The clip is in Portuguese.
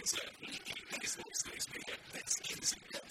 anos e mais vocês bem, 10, 15 anos.